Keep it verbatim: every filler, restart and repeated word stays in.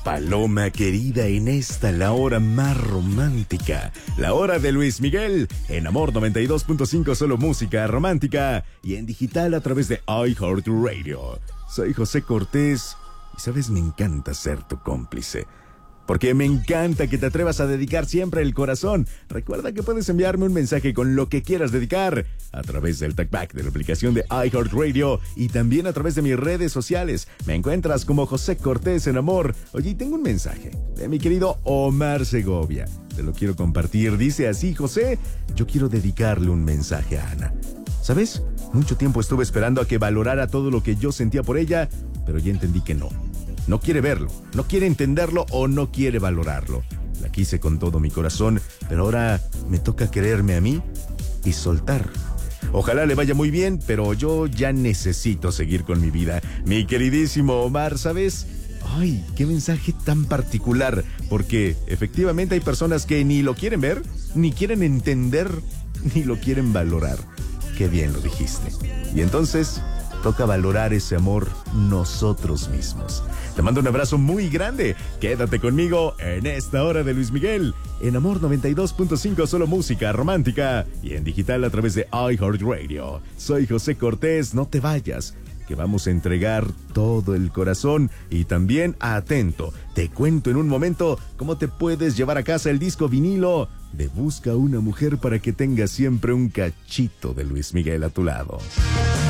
Paloma querida, en esta la hora más romántica, la hora de Luis Miguel, en Amor noventa y dos punto cinco, solo música romántica, y en digital a través de iHeartRadio. Soy José Cortés, y sabes, me encanta ser tu cómplice, porque me encanta que te atrevas a dedicar siempre el corazón. Recuerda que puedes enviarme un mensaje con lo que quieras dedicar a través del talkback de la aplicación de iHeartRadio y también a través de mis redes sociales. Me encuentras como José Cortés en Amor. Oye, tengo un mensaje de mi querido Omar Segovia. Te lo quiero compartir. Dice así: José, yo quiero dedicarle un mensaje a Ana. ¿Sabes? Mucho tiempo estuve esperando a que valorara todo lo que yo sentía por ella, pero ya entendí que no. No quiere verlo, no quiere entenderlo o no quiere valorarlo. La quise con todo mi corazón, pero ahora me toca quererme a mí y soltar. Ojalá le vaya muy bien, pero yo ya necesito seguir con mi vida. Mi queridísimo Omar, ¿sabes? Ay, qué mensaje tan particular, porque efectivamente hay personas que ni lo quieren ver, ni quieren entender, ni lo quieren valorar. Qué bien lo dijiste. Y entonces toca valorar ese amor nosotros mismos. Te mando un abrazo muy grande. Quédate conmigo en esta hora de Luis Miguel, en Amor noventa y dos punto cinco, solo música romántica, y en digital a través de iHeartRadio. Soy José Cortés, no te vayas, que vamos a entregar todo el corazón. Y también, atento, te cuento en un momento cómo te puedes llevar a casa el disco vinilo de Busca una mujer para que tengas siempre un cachito de Luis Miguel a tu lado.